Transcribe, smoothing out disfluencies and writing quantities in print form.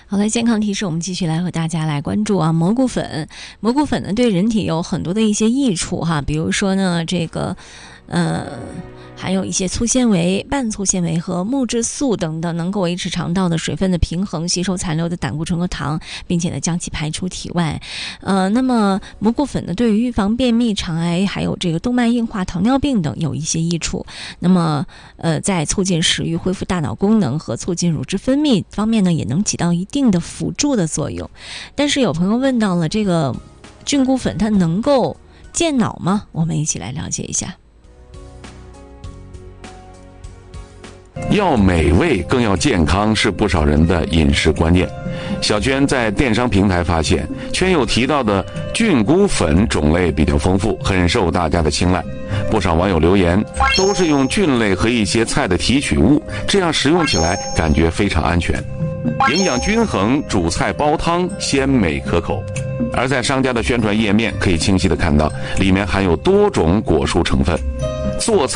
好了，健康提示，我们继续来和大家来关注啊，蘑菇粉。蘑菇粉呢，对人体有很多的一些益处哈，比如说呢，含有一些粗纤维、半粗纤维和木质素等等，能够维持肠道的水分的平衡，吸收残留的胆固醇和糖，并且呢将其排出体外。那么蘑菇粉呢，对于预防便秘、肠癌，还有这个动脉硬化、糖尿病等有一些益处。那么在促进食欲、恢复大脑功能和促进乳汁分泌方面呢，也能起到一定的辅助的作用。但是有朋友问到了，这个菌菇粉它能够健脑吗？我们一起来了解一下。 要美味更要健康是不少人的饮食观念。小娟在电商平台发现，圈友提到的菌菇粉种类比较丰富，很受大家的青睐。不少网友留言都是用菌类和一些菜的提取物，这样食用起来感觉非常安全，营养均衡，煮菜煲汤鲜美可口。而在商家的宣传页面可以清晰地看到，里面含有多种果蔬成分，做菜